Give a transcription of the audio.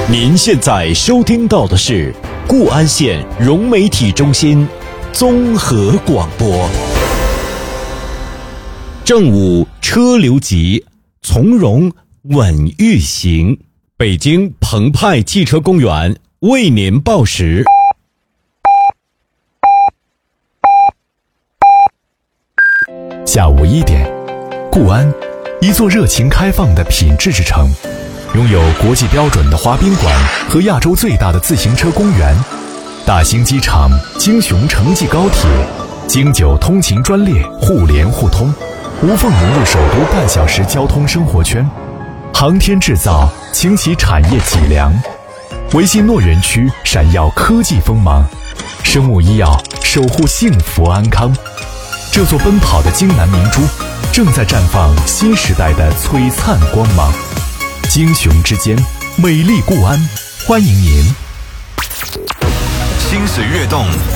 您现在收听到的是固安县融媒体中心综合广播。正午车流急，从容稳运行。北京澎湃汽车公园为您报时。 下午1点，固安，一座热情开放的品质之城，拥有国际标准的滑冰馆和亚洲最大的自行车公园，大兴机场、京雄城际高铁、京九通勤专列互联互通，无缝融入首都半小时交通生活圈。航天制造倾起产业脊梁，维信诺园区闪耀科技锋芒，生物医药守护幸福安康。这座奔跑的京南明珠正在绽放新时代的璀璨光芒。京雄之间，美丽固安，欢迎您。 心水跃动，